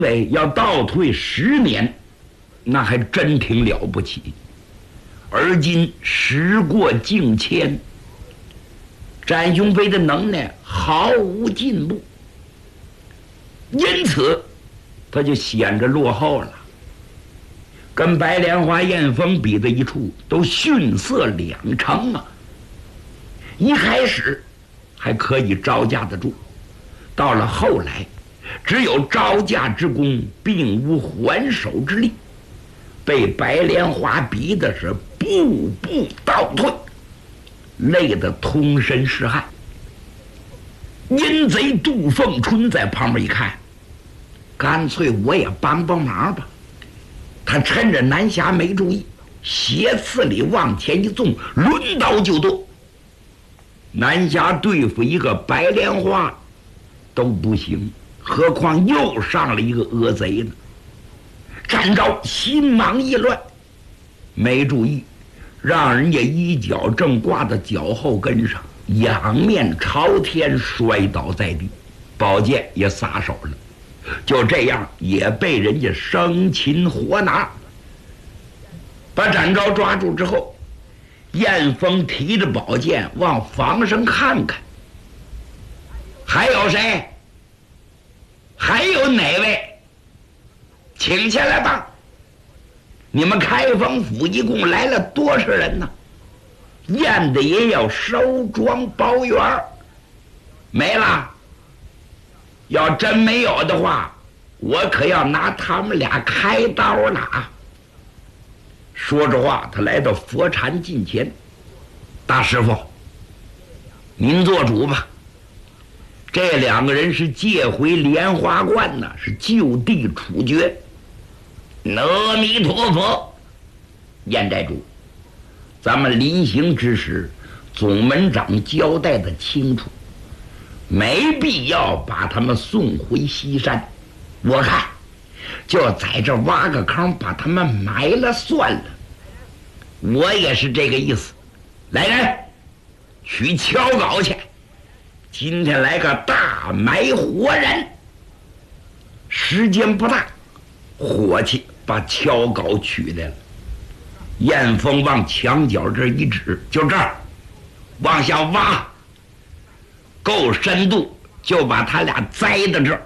要倒退10年，那还真挺了不起。而今时过境迁，展雄飞的能耐毫无进步，因此他就显着落后了，跟白莲花、燕峰比在一处，都逊色2成啊！一开始还可以招架得住，到了后来，只有招架之功，并无还手之力，被白莲花逼的是步步倒退，累得通身是汗。阴贼杜凤春在旁边一看，干脆我也帮帮忙吧。他趁着南侠没注意，斜刺里往前一纵，抡刀就剁。南侠对付一个白莲花都不行，何况又上了一个恶贼呢？展昭心忙意乱，没注意，让人家一脚正挂在脚后跟上，仰面朝天摔倒在地，宝剑也撒手了。就这样也被人家生擒活拿。把展昭抓住之后，燕峰提着宝剑往房上看看，还有谁？还有哪位？请下来吧。你们开封府一共来了多少人呢？燕子也要收庄包圆，没了。要真没有的话，我可要拿他们俩开刀了啊！说着话，他来到佛禅近前，大师傅，您做主吧。这2个人是借回莲花观呢，是就地处决。阿弥陀佛，燕寨主，咱们临行之时，总门长交代的清楚，没必要把他们送回西山。我看就在这挖个坑，把他们埋了算了。我也是这个意思。来人，去敲镐去。今天来个大埋活人。时间不大，伙计把敲镐取来了。燕峰往墙角这一指，就这儿，往下挖，够深度，就把他俩栽到这儿。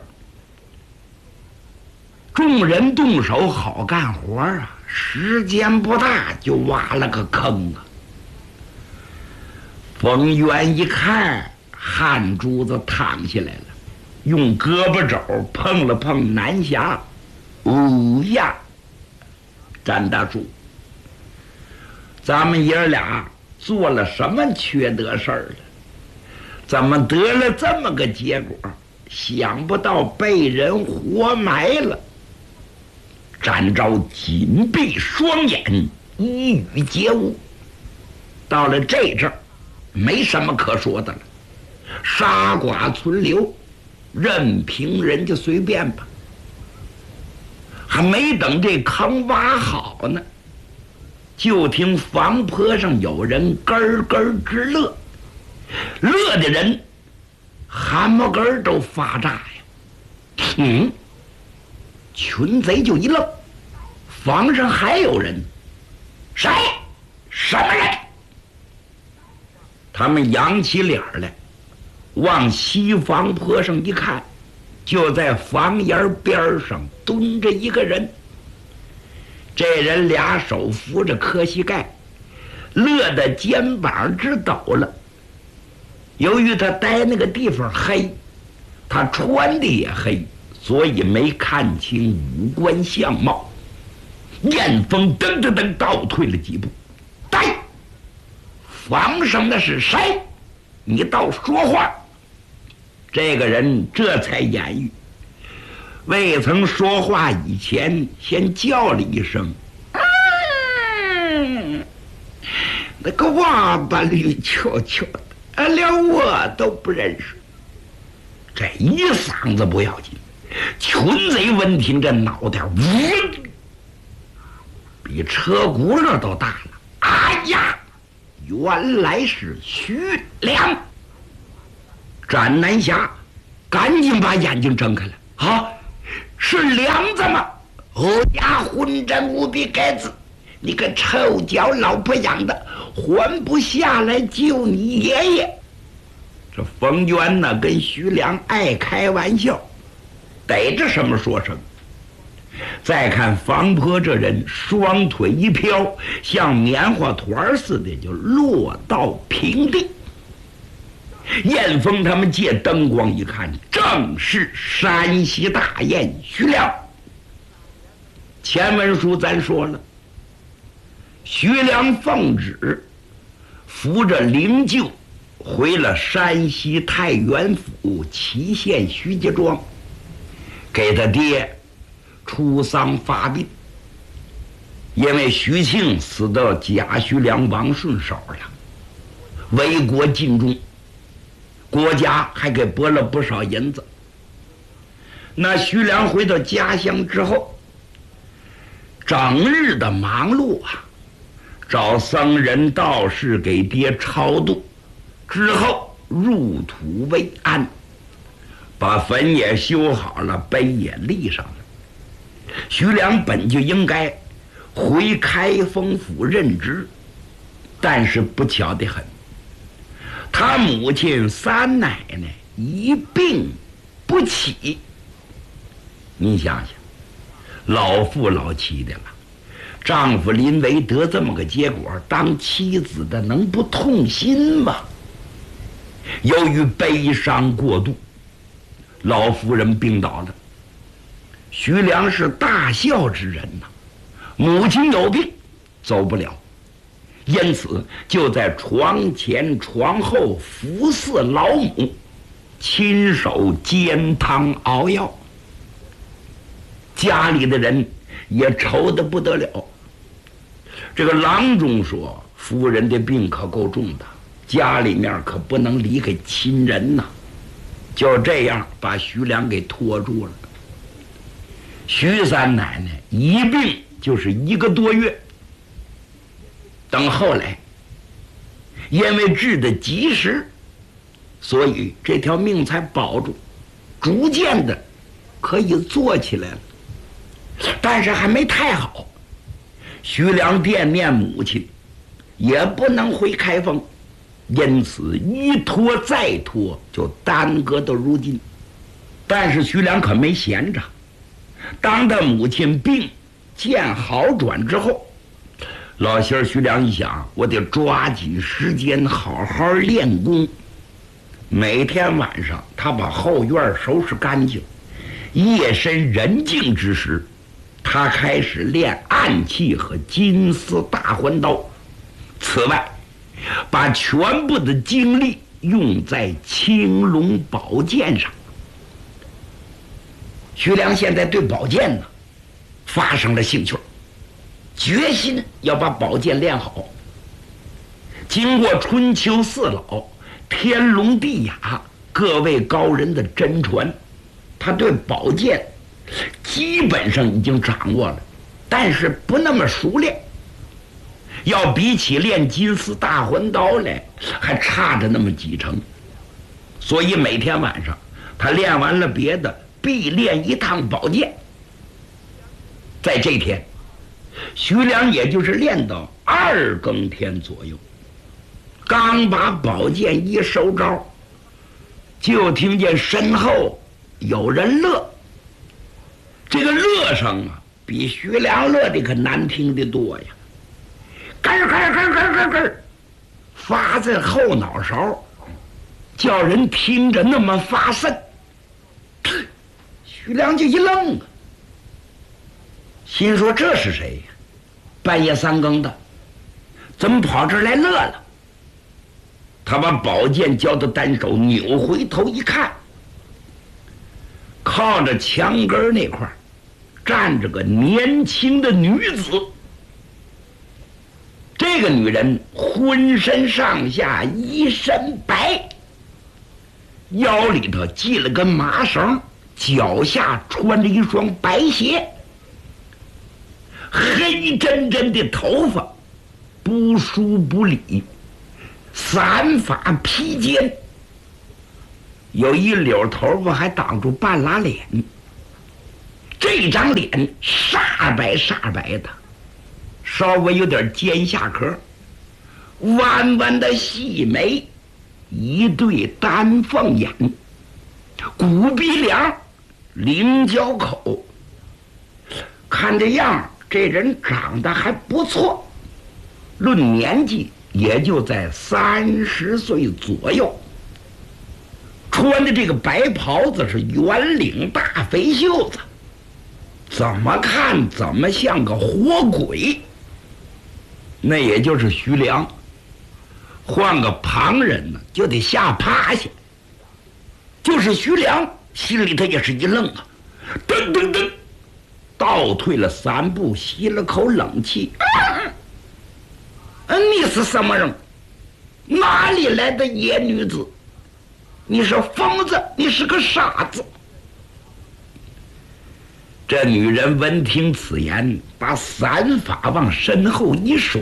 众人动手好干活啊，时间不大就挖了个坑啊。冯渊一看，汗珠子淌下来了，用胳膊肘碰了碰南侠，呀，詹大叔，咱们爷俩做了什么缺德事儿了？怎么得了这么个结果？想不到被人活埋了。展昭紧闭双眼，一语皆无。到了这阵儿，没什么可说的了，杀剐存留，任凭人家随便吧。还没等这坑挖好呢，就听房坡上有人咯咯直乐，乐的人汗毛根都发炸呀。群贼就一愣，房上还有人，谁？什么人？他们扬起脸来，往西房坡上一看，就在房檐边上蹲着一个人。这人俩手扶着磕膝盖，乐得肩膀直抖了。由于他待那个地方黑，他穿的也黑，所以没看清五官相貌。燕峰噔噔噔倒退了几步，呆，房上的是谁？你倒说话。这个人这才言语，未曾说话以前，先叫了一声：“那个王八驴悄悄的，连我都不认识。”这一嗓子不要紧，群贼闻听这脑袋比车轱辘都大了。哎呀，原来是徐良！展南侠赶紧把眼睛睁开了。啊， 是梁子吗？我家混账无比该子！你个臭脚老婆养的，还不下来救你爷爷！这冯娟呢，跟徐良爱开玩笑，逮着什么说什么。再看房坡这人，双腿一飘，像棉花团似的就落到平地。燕峰他们借灯光一看，正是山西大雁徐良。前文书咱说了，徐良奉旨扶着灵柩回了山西太原府祁县徐家庄，给他爹出丧发殡。因为徐庆死到贾徐良、王顺手了，为国尽忠，国家还给拨了不少银子。那徐良回到家乡之后，整日的忙碌啊，找僧人道士给爹超度，之后入土为安，把坟也修好了，碑也立上了。徐良本就应该回开封府任职，但是不巧得很，他母亲三奶奶一病不起。你想想，老夫老妻的了，丈夫临危得这么个结果，当妻子的能不痛心吗？由于悲伤过度，老夫人病倒了。徐良是大孝之人呐，母亲有病走不了，因此就在床前床后服侍老母，亲手煎汤熬药。家里的人也愁得不得了。这个郎中说，夫人的病可够重的，家里面可不能离开亲人呐。就这样把徐良给拖住了。徐三奶奶一病就是1个多月，等后来因为治得及时，所以这条命才保住，逐渐的可以坐起来了。但是还没太好，徐良惦念母亲，也不能回开封，因此一拖再拖，就耽搁到如今。但是徐良可没闲着，当他母亲病见好转之后，老仙儿徐良一想，我得抓紧时间好好练功。每天晚上他把后院收拾干净，夜深人静之时，他开始练暗器和金丝大环刀。此外，把全部的精力用在青龙宝剑上。徐良现在对宝剑呢发生了兴趣，决心要把宝剑练好。经过春秋四老、天龙地雅各位高人的真传，他对宝剑基本上已经掌握了，但是不那么熟练，要比起练金丝大环刀来还差着那么几成。所以每天晚上他练完了别的，必练一趟宝剑。在这天，徐良也就是练到2更天左右，刚把宝剑一收招，就听见身后有人乐。这个乐声啊，比徐良乐的可难听的多呀，咯咯咯咯咯咯，发在后脑勺，叫人听着那么发瘆。徐良就一愣啊，心说这是谁呀？半夜3更的，怎么跑这儿来乐了？他把宝剑交到单手，扭回头一看，靠着墙根那块站着个年轻的女子。这个女人浑身上下一身白，腰里头系了根麻绳，脚下穿着一双白鞋，黑真真的头发不梳不理，散发披肩，有一绺头发还挡住半拉脸。 这张脸煞白煞白的，稍微有点尖下颏，弯弯的细眉，一对丹凤眼，鼓鼻梁，菱角口。看这样，这人长得还不错，论年纪也就在30岁左右。穿的这个白袍子是圆领大肥袖子，怎么看怎么像个活鬼。那也就是徐良，换个旁人呢就得吓趴下。就是徐良心里头也是一愣啊，噔噔噔，倒退了3步，吸了口冷气。你是什么人？哪里来的野女子？你是疯子，你是个傻子。这女人闻听此言，把伞法往身后一甩，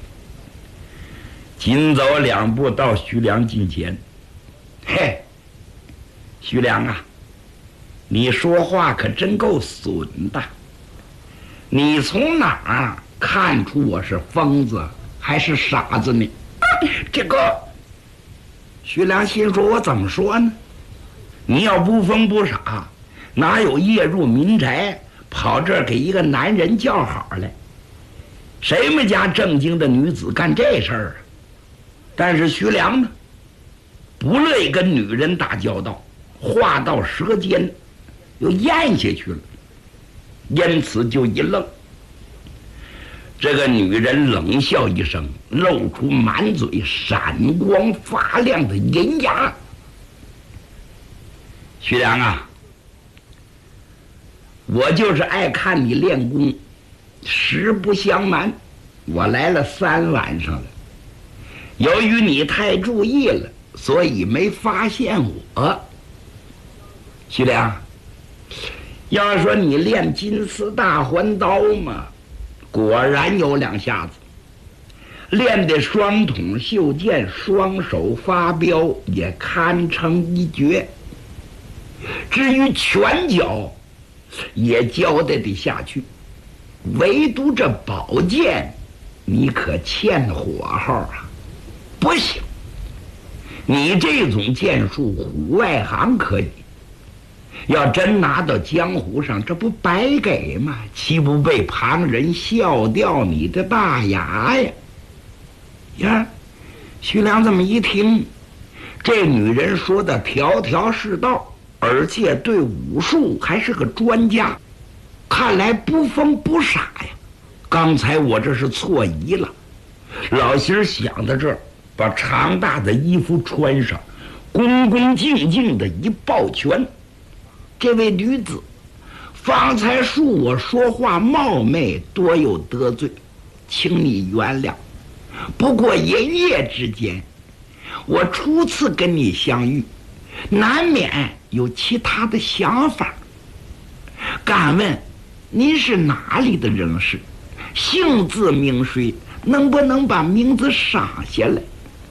紧走2步到徐良近前。嘿，徐良啊，你说话可真够损的。你从哪儿看出我是疯子还是傻子呢？这个徐良心说，我怎么说呢？你要不疯不傻，哪有夜入民宅跑这儿给一个男人叫好来？谁们家正经的女子干这事儿啊？但是徐良呢，不乐意跟女人打交道，话到舌尖又咽下去了，因此就一愣。这个女人冷笑一声，露出满嘴闪光发亮的银牙。徐良啊，我就是爱看你练功，实不相瞒，我来了3晚上了。由于你太注意了，所以没发现我。徐良，要说你练金丝大环刀嘛，果然有2下子，练的双筒袖剑，双手发镖，也堪称一绝。至于拳脚，也教得下去，唯独这宝剑，你可欠火候啊！不行，你这种剑术虎外行可以，要真拿到江湖上，这不白给吗？岂不被旁人笑掉你的大牙呀？呀，徐良这么一听，这女人说的条条是道，而且对武术还是个专家，看来不疯不傻呀。刚才我这是错疑了。老心儿想到这儿，把长大的衣服穿上，恭恭敬敬的一抱拳。这位女子，方才恕我说话冒昧，多有得罪，请你原谅。不过一夜之间，我初次跟你相遇，难免有其他的想法。敢问您是哪里的人士？姓字名谁？能不能把名字赏下来？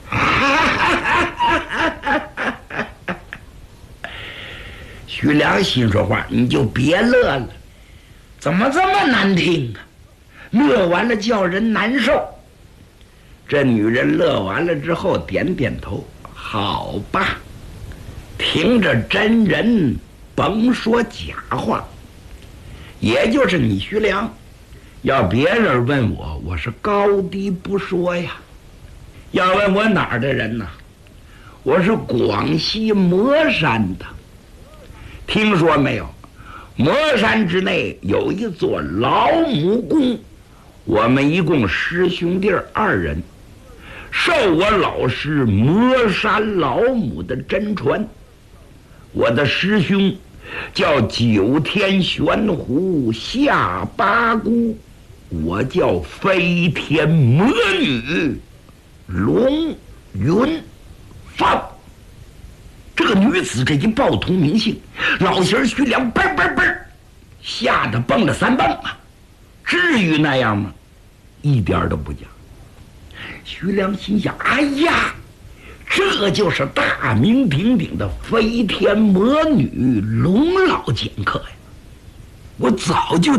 徐良心说话，你就别乐了，怎么这么难听啊？乐完了叫人难受。这女人乐完了之后点点头，好吧，听着真人甭说假话。也就是你徐良，要别人问我，我是高低不说呀。要问我哪儿的人呢？我是广西磨山的。听说没有？磨山之内有一座老母宫，我们一共师兄弟2人，受我老师磨山老母的真传。我的师兄叫九天玄狐下八姑，我叫飞天魔女龙云芳。这个女子这一报通名姓，老仙儿徐良嘣嘣嘣吓得蹦了3蹦啊！至于那样吗？一点都不假。徐良心想：哎呀，这就是大名鼎鼎的飞天魔女龙老剑客呀！ 我早就